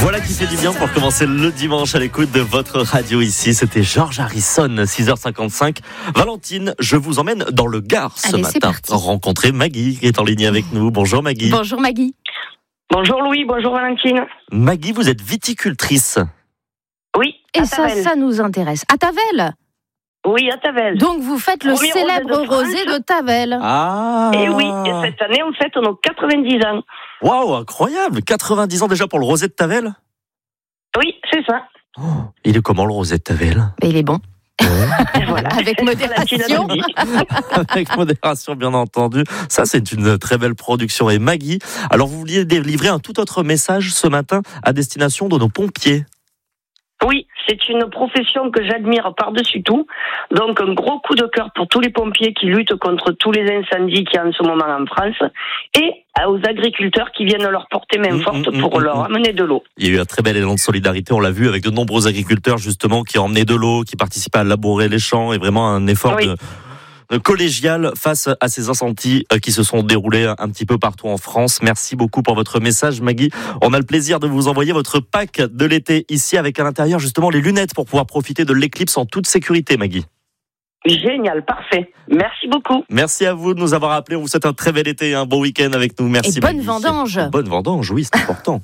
Voilà qui fait du bien pour commencer le dimanche à l'écoute de votre radio ici. C'était George Harrison, 6h55. Valentine, je vous emmène dans le Gard ce matin. Rencontrer Maggie qui est en ligne avec nous. Bonjour Maggie. Bonjour Maggie. Bonjour Louis, bonjour Valentine. Maggie, vous êtes viticultrice. Oui, et ça nous intéresse. À Tavel? Oui, à Tavel. Donc vous faites le célèbre rosé de Tavel. Ah. Et oui, et cette année on fête nos 90 ans. Waouh, incroyable. 90 ans déjà pour le rosé de Tavel? Oui, c'est ça. Oh, il est comment le rosé de Tavel? Il est bon. Et voilà. Avec modération. Avec modération, bien entendu. Ça, c'est une très belle production. Et Maggie, alors vous vouliez délivrer un tout autre message ce matin à destination de nos pompiers. Oui, c'est une profession que j'admire par-dessus tout. Donc un gros coup de cœur pour tous les pompiers qui luttent contre tous les incendies qu'il y a en ce moment en France et aux agriculteurs qui viennent leur porter main forte pour leur amener de l'eau. Il y a eu un très bel élan de solidarité, on l'a vu avec de nombreux agriculteurs justement qui ont emmené de l'eau, qui participaient à labourer les champs et vraiment un effort collégial face à ces incendies qui se sont déroulés un petit peu partout en France. Merci beaucoup pour votre message Maggie. On a le plaisir de vous envoyer votre pack de l'été ici avec à l'intérieur justement les lunettes pour pouvoir profiter de l'éclipse en toute sécurité Maggie. Génial, parfait. Merci beaucoup. Merci à vous de nous avoir appelés. On vous souhaite un très bel été et un bon week-end avec nous. Merci. Et bonne vendange. Bonne vendange, oui, c'est important.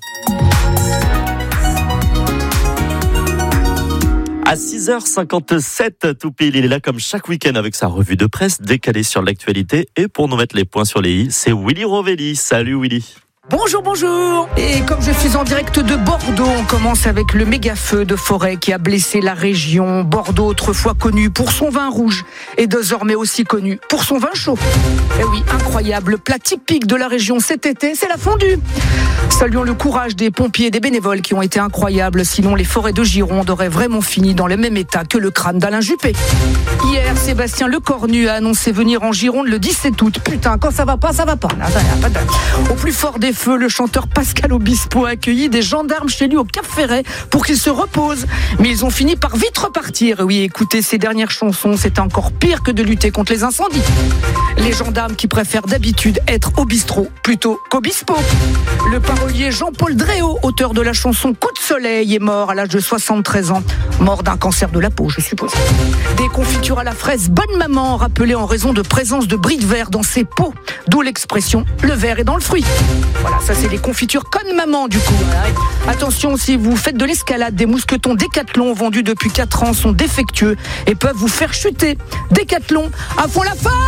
À 6h57, tout pile, il est là comme chaque week-end avec sa revue de presse décalée sur l'actualité. Et pour nous mettre les points sur les i, c'est Willy Rovelli. Salut Willy. Bonjour, bonjour. Et comme je suis en direct de Bordeaux, on commence avec le méga feu de forêt qui a blessé la région. Bordeaux, autrefois connu pour son vin rouge, est désormais aussi connu pour son vin chaud. Et oui, incroyable, le plat typique de la région cet été, c'est la fondue. Saluons le courage des pompiers et des bénévoles qui ont été incroyables, sinon les forêts de Gironde auraient vraiment fini dans le même état que le crâne d'Alain Juppé. Hier, Sébastien Lecornu a annoncé venir en Gironde le 17 août. Putain, quand ça va pas, ça va pas. Au plus fort des feux, le chanteur Pascal Obispo a accueilli des gendarmes chez lui au Cap Ferret pour qu'ils se reposent. Mais ils ont fini par vite repartir. Oui, écoutez, ces dernières chansons, c'était encore pire que de lutter contre les incendies. Les gendarmes qui préfèrent d'habitude être au bistrot plutôt qu'Obispo. Le parolier Jean-Paul Dréau, auteur de la chanson Coup de soleil, est mort à l'âge de 73 ans. Mort d'un cancer de la peau, je suppose. Des confitures à la fraise Bonne Maman, rappelées en raison de présence de bris de verre dans ses pots. D'où l'expression « le verre est dans le fruit ». Voilà, ça c'est les confitures Conne Maman du coup. Attention, si vous faites de l'escalade, des mousquetons Décathlon vendus depuis 4 ans sont défectueux et peuvent vous faire chuter. Décathlon, à fond la forme.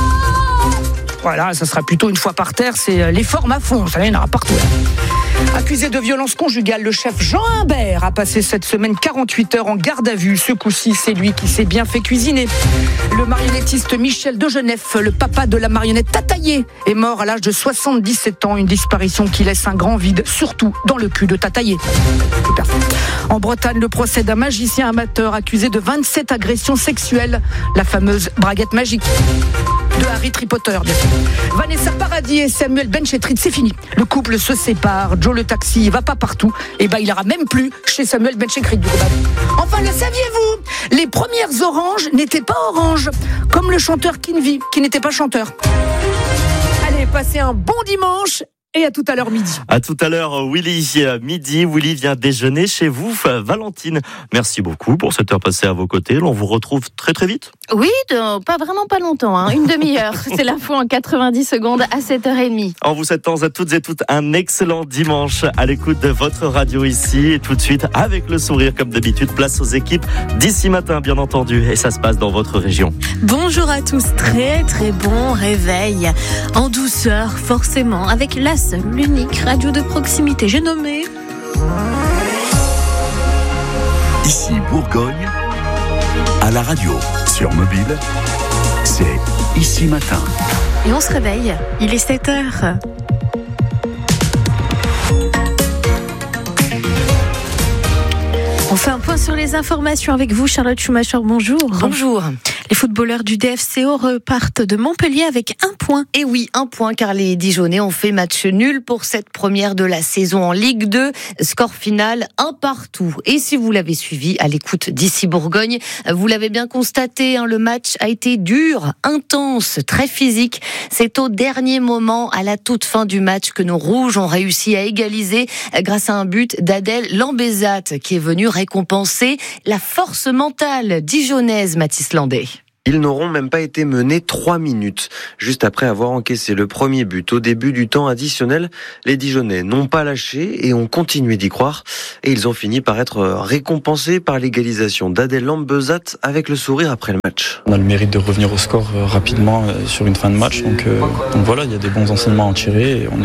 Voilà, ça sera plutôt une fois par terre, c'est les formes à fond, ça y en aura partout. Accusé de violence conjugale, le chef Jean Humbert a passé cette semaine 48 heures en garde à vue. Ce coup-ci, c'est lui qui s'est bien fait cuisiner. Le marionnettiste Michel Degenef, le papa de la marionnette Tataillé, est mort à l'âge de 77 ans. Une disparition qui laisse un grand vide, surtout dans le cul de Tataillé. En Bretagne, le procès d'un magicien amateur accusé de 27 agressions sexuelles, la fameuse braguette magique. De Harry Potter, bien sûr. Vanessa Paradis et Samuel Benchetrit, c'est fini. Le couple se sépare. Joe le taxi, il va pas partout. Et il ira même plus chez Samuel Benchetrit. Enfin, le saviez-vous? Les premières oranges n'étaient pas oranges, comme le chanteur Kinvi, qui n'était pas chanteur. Allez, passez un bon dimanche. Et à tout à l'heure midi. À tout à l'heure, Willy, midi. Willy vient déjeuner chez vous, Valentine. Merci beaucoup pour cette heure passée à vos côtés. On vous retrouve très très vite. Oui, pas longtemps, une demi-heure. C'est l'info en 90 secondes à 7h30. En vous souhaitant à toutes et toutes un excellent dimanche à l'écoute de votre radio ici. Et tout de suite, avec le sourire comme d'habitude, place aux équipes d'ici matin, bien entendu. Et ça se passe dans votre région. Bonjour à tous, très très bon réveil. En douceur, forcément, avec la seule, l'unique radio de proximité. J'ai nommé... Ici Bourgogne, à la radio, sur mobile, c'est Ici Matin. Et on se réveille, il est 7h. On fait un point sur les informations avec vous, Charlotte Schumacher, bonjour. Bonjour. Les footballeurs du DFCO repartent de Montpellier avec 1 point. Et oui, 1 point car les Dijonnais ont fait match nul pour cette première de la saison en Ligue 2. Score final 1-1. Et si vous l'avez suivi à l'écoute d'ici Bourgogne, vous l'avez bien constaté, le match a été dur, intense, très physique. C'est au dernier moment, à la toute fin du match, que nos Rouges ont réussi à égaliser grâce à un but d'Adel Lambezat qui est venu récompenser la force mentale dijonnaise, Mathis Landais. Ils n'auront même pas été menés 3 minutes. Juste après avoir encaissé le premier but au début du temps additionnel, les Dijonnais n'ont pas lâché et ont continué d'y croire. Et ils ont fini par être récompensés par l'égalisation d'Adel Lambezat avec le sourire après le match. On a le mérite de revenir au score rapidement sur une fin de match. Donc voilà, il y a des bons enseignements à en tirer et on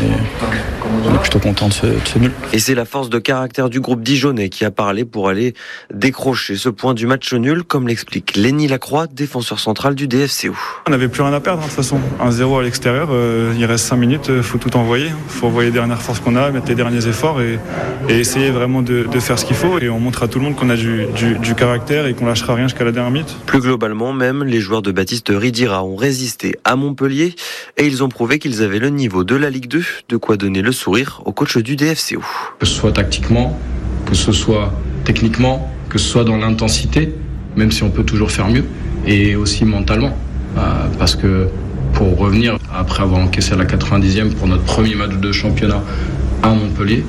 est plutôt content de ce nul. Et c'est la force de caractère du groupe dijonnais qui a parlé pour aller décrocher ce point du match nul, comme l'explique Lenny Lacroix, défenseur central du DFCO. On n'avait plus rien à perdre de toute façon. 1-0 à l'extérieur, il reste 5 minutes, il faut tout envoyer. Il faut envoyer les dernières forces qu'on a, mettre les derniers efforts et essayer vraiment de faire ce qu'il faut. Et on montre à tout le monde qu'on a du caractère et qu'on lâchera rien jusqu'à la dernière minute. Plus globalement même, les joueurs de Baptiste Ridira ont résisté à Montpellier et ils ont prouvé qu'ils avaient le niveau de la Ligue 2, de quoi donner le sourire au coach du DFCO. Que ce soit tactiquement, que ce soit techniquement, que ce soit dans l'intensité, même si on peut toujours faire mieux, et aussi mentalement, parce que pour revenir après avoir encaissé à la 90e pour notre premier match de championnat à Montpellier,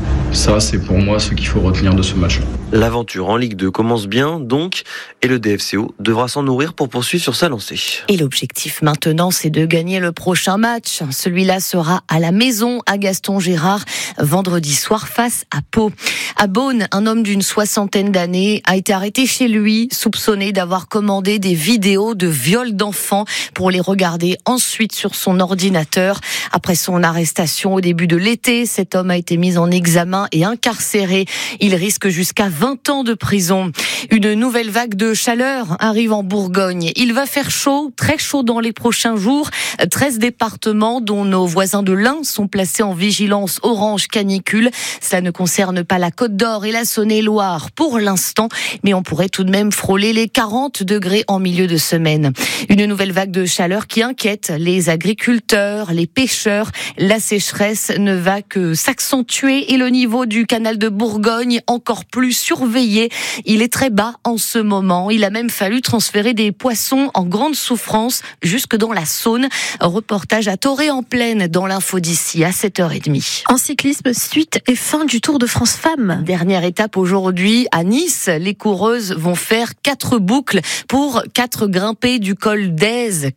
ça c'est pour moi ce qu'il faut retenir de ce match. L'aventure en Ligue 2 commence bien donc et le DFCO devra s'en nourrir pour poursuivre sur sa lancée. Et l'objectif maintenant, c'est de gagner le prochain match. Celui-là sera à la maison à Gaston Gérard vendredi soir face à Pau. À Beaune, un homme d'une 60aine d'années a été arrêté chez lui, soupçonné d'avoir commandé des vidéos de viol d'enfants pour les regarder ensuite sur son ordinateur. Après son arrestation au début de l'été, cet homme a été mis en examen et incarcéré. Il risque jusqu'à 20 ans de prison. Une nouvelle vague de chaleur arrive en Bourgogne. Il va faire chaud, très chaud dans les prochains jours. 13 départements, dont nos voisins de l'Ain, sont placés en vigilance orange canicule. Cela ne concerne pas la Côte d'Or et la Saône-et-Loire pour l'instant, mais on pourrait tout de même frôler les 40 degrés en milieu de semaine. Une nouvelle vague de chaleur qui inquiète les agriculteurs, les pêcheurs. La sécheresse ne va que s'accentuer et le niveau du canal de Bourgogne encore plus surveillé. Il est très bas en ce moment. Il a même fallu transférer des poissons en grande souffrance jusque dans la Saône. Reportage à Toré-en-Plaine dans l'info d'ici à 7h30. En cyclisme, suite et fin du Tour de France Femmes. Dernière étape aujourd'hui à Nice. Les coureuses vont faire 4 boucles pour 4 grimpées du col d'Aise.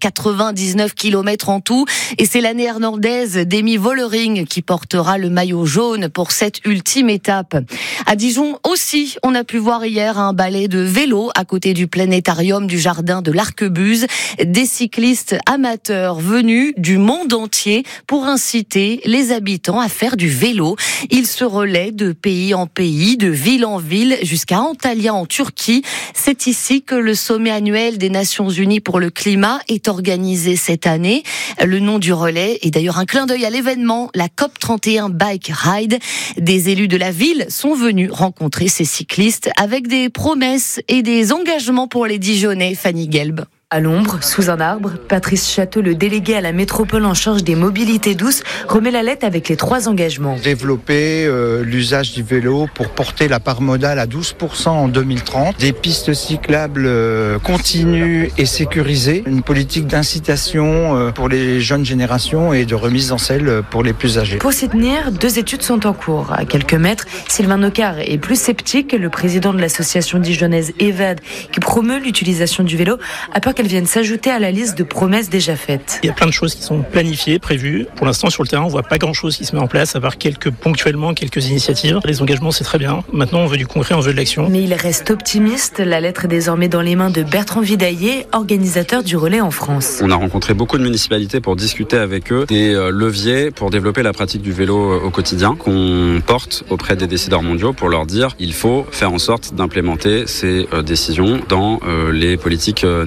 99 km en tout. Et c'est la néerlandaise Demi Vollering qui portera le maillot jaune pour cette ultime étape. À Dijon aussi, on a pu voir hier un ballet de vélo à côté du planétarium du jardin de l'Arquebuse. Des cyclistes amateurs venus du monde entier pour inciter les habitants à faire du vélo. Ils se relaient de pays en pays, de ville en ville, jusqu'à Antalya en Turquie. C'est ici que le sommet annuel des Nations Unies pour le climat est organisé cette année. Le nom du relais est d'ailleurs un clin d'œil à l'événement, la COP31 Bike Ride. Des élus de la ville sont venus rencontrer ces cyclistes avec des promesses et des engagements pour les Dijonnais. Fanny Gelb. À l'ombre, sous un arbre, Patrice Château, le délégué à la métropole en charge des mobilités douces, remet la lettre avec les 3 engagements. Développer l'usage du vélo pour porter la part modale à 12% en 2030. Des pistes cyclables continues et sécurisées. Une politique d'incitation pour les jeunes générations et de remise en selle pour les plus âgés. Pour s'y tenir, 2 études sont en cours. À quelques mètres, Sylvain Nocard est plus sceptique. Le président de l'association dijonnaise EVAD, qui promeut l'utilisation du vélo, a peur qu'elles viennent s'ajouter à la liste de promesses déjà faites. Il y a plein de choses qui sont planifiées, prévues. Pour l'instant, sur le terrain, on voit pas grand-chose qui se met en place, à part ponctuellement quelques initiatives. Les engagements, c'est très bien. Maintenant, on veut du concret, on veut de l'action. Mais il reste optimiste. La lettre est désormais dans les mains de Bertrand Vidaillé, organisateur du relais en France. On a rencontré beaucoup de municipalités pour discuter avec eux des leviers pour développer la pratique du vélo au quotidien, qu'on porte auprès des décideurs mondiaux pour leur dire il faut faire en sorte d'implémenter ces décisions dans les politiques nationales.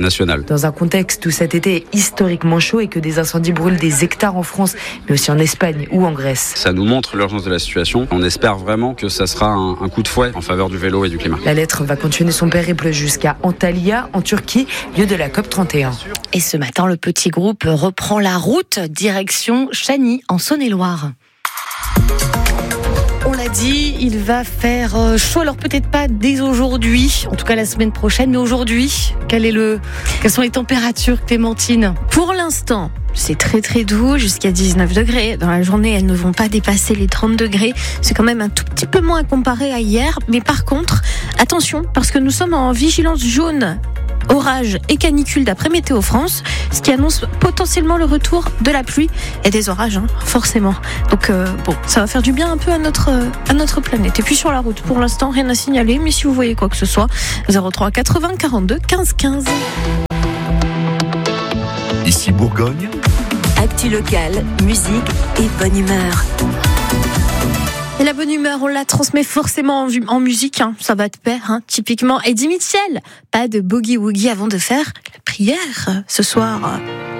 idéal. Dans un contexte où cet été est historiquement chaud et que des incendies brûlent des hectares en France, mais aussi en Espagne ou en Grèce. Ça nous montre l'urgence de la situation. On espère vraiment que ça sera un coup de fouet en faveur du vélo et du climat. La lettre va continuer son périple jusqu'à Antalya, en Turquie, lieu de la COP31. Et ce matin, le petit groupe reprend la route, direction Chagny, en Saône-et-Loire. On l'a dit, il va faire chaud, alors peut-être pas dès aujourd'hui, en tout cas la semaine prochaine, mais aujourd'hui, quelles sont les températures, Clémentine ? Pour l'instant, c'est très très doux, jusqu'à 19 degrés. Dans la journée, elles ne vont pas dépasser les 30 degrés. C'est quand même un tout petit peu moins comparé à hier. Mais par contre, attention, parce que nous sommes en vigilance jaune, orage et canicule d'après Météo France, ce qui annonce potentiellement le retour de la pluie et des orages, forcément. Donc ça va faire du bien un peu à notre planète. Et puis sur la route, pour l'instant, rien à signaler, mais si vous voyez quoi que ce soit, 03 80 42 15 15. Ici Bourgogne. Actu locale, musique et bonne humeur. Et la bonne humeur, on la transmet forcément en musique, ça va de pair, typiquement. Eddie Mitchell, pas de boogie-woogie avant de faire la prière ce soir.